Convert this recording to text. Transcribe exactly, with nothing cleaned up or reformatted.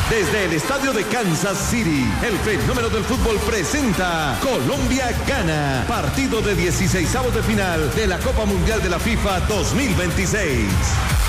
Desde el estadio de Kansas City, el fenómeno del fútbol presenta Colombia gana. Partido de dieciseisavos de final de la Copa Mundial de la FIFA dos mil veintiséis.